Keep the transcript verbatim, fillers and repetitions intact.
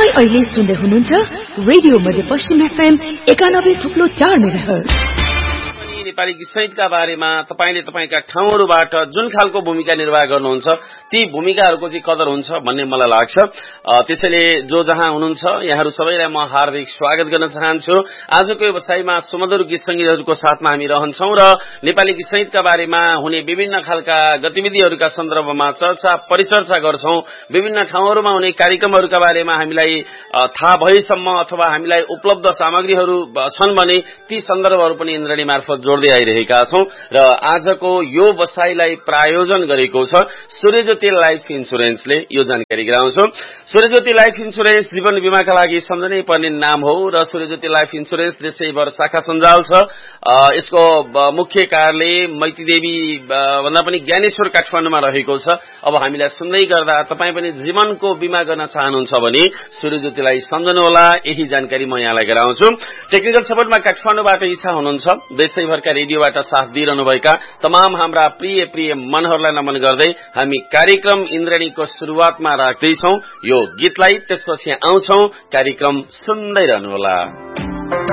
तपाई अहिले सुन्दै हुनुहुन्छ रेडियो मध्यपश्चिम एफएम एकानब्बे थुप्लो चार मेगाहर्ज। नेपाली गीत संगीतका बारेमा तपाईले तपाईका ठाउँहरुबाट जुन खालको भूमिका निर्वाह गर्नुहुन्छ ती भूमिकाहरुको चाहिँ कदर हुन्छ भन्ने मलाई लाग्छ। त्यसैले जो जहाँ हुनुहुन्छ यहाँहरु सबैलाई म हार्दिक स्वागत गर्न चाहन्छु। आजको व्यवसायमा सुमधुर गीत संगीतहरुको साथमा हामी रहन्छौं र नेपाली गीत संगीतका बारेमा हुने विभिन्न खालका गतिविधिहरुका सन्दर्भमा चर्चा परिचर्चा गर्छौं। विभिन्न ठाउँहरुमा हुने कार्यक्रमहरुका बारेमा हामीलाई थाहा भएसम्म अथवा हामीलाई उपलब्ध सामग्रीहरु छन् भने ती सन्दर्भहरु पनि इन्द्रणी मार्फत जोड्दै आइरहेका छौं र आजको यो बसाइलाई प्रायोजन गरेको छ सूर्यज्योति लाइफ इन्स्योरेन्सले। यो जानकारी गराउँछौं। सूर्यज्योति लाइफ इन्स्योरेन्स जीवन बीमाका लागि सम्झनै पर्ने नाम हो र सूर्यज्योति लाइफ इन्स्योरेन्स देशैभर शाखा सञ्जाल छ। यसको मुख्य कार्यालय मैतीदेवी भन्दा पनि ज्ञानेश्वर काठमाडौँमा रहेको छ। अब हामीलाई सुन्दै गर्दा तपाई पनि जीवनको बीमा गर्न चाहनुहुन्छ भने सूर्यज्योतिलाई सम्झनुहोला। यही जानकारी म यहाँलाई गराउँछु। टेक्निकल सपोर्टमा काठमाडौँबाट इच्छा हुनुहुन्छ। देशैभरका रेडियोबाट साथ दिइरहनुभएका तमाम हाम्रा प्रिय प्रिय मनहरूलाई नमन गर्दै हामी कार्यक्रम इन्द्रणीको सुरुवातमा राख्दैछौं यो गीतलाई। त्यसपछि आउँछौं। कार्यक्रम सुन्दै रहनुहोला।